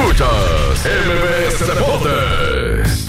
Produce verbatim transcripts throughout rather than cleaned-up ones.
Escuchas M B S Deportes.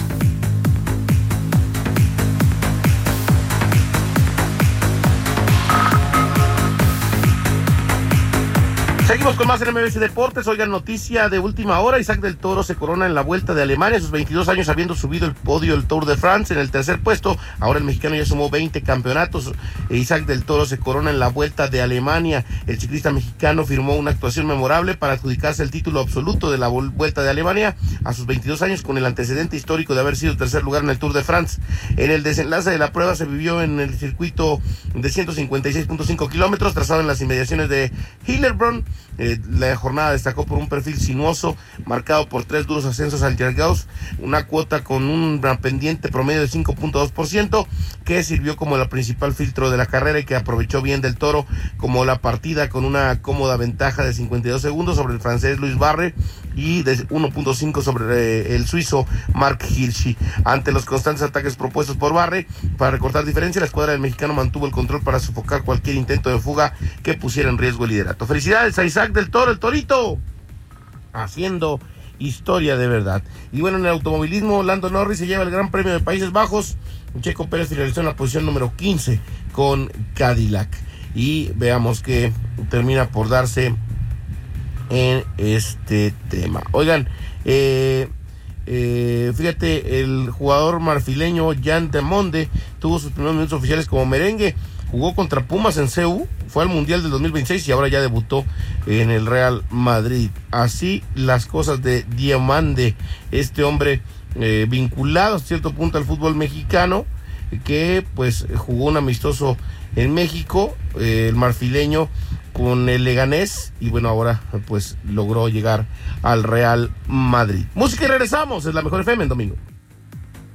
Seguimos con más en M B S Deportes. Oigan, noticia de última hora: Isaac del Toro se corona en la Vuelta de Alemania, a sus veintidós años, habiendo subido el podio del Tour de France en el tercer puesto. Ahora el mexicano ya sumó veinte campeonatos. e Isaac del Toro se corona en la Vuelta de Alemania. El ciclista mexicano firmó una actuación memorable para adjudicarse el título absoluto de la Vuelta de Alemania a sus veintidós años, con el antecedente histórico de haber sido tercer lugar en el Tour de France. En el desenlace de la prueba se vivió en el circuito de ciento cincuenta y seis punto cinco kilómetros, trazado en las inmediaciones de Hillerbrunn. Eh, la jornada destacó por un perfil sinuoso marcado por tres duros ascensos al Gauss, una cuota con una pendiente promedio de cinco punto dos por ciento, que sirvió como el principal filtro de la carrera y que aprovechó bien del Toro, como la partida con una cómoda ventaja de cincuenta y dos segundos sobre el francés Luis Barre y de uno punto cinco sobre eh, el suizo Mark Hirschi. Ante los constantes ataques propuestos por Barre para recortar diferencia, la escuadra del mexicano mantuvo el control para sofocar cualquier intento de fuga que pusiera en riesgo el liderato. Felicidades a Isaac del Toro, el Torito, haciendo historia de verdad. Y bueno, en el automovilismo, Lando Norris se lleva el Gran Premio de Países Bajos. Checo Pérez finalizó en la posición número quince con Cadillac. Y veamos que termina por darse en este tema. Oigan, eh, eh, fíjate, el jugador marfileño Jan de Monde tuvo sus primeros minutos oficiales como merengue. Jugó contra Pumas en C U, fue al Mundial del dos mil veintiséis y ahora ya debutó en el Real Madrid. Así las cosas de Diamande, este hombre eh, vinculado a cierto punto al fútbol mexicano, que pues jugó un amistoso en México, eh, el marfileño, con el Leganés, y bueno, ahora pues logró llegar al Real Madrid. Música y regresamos, es la mejor F M en domingo.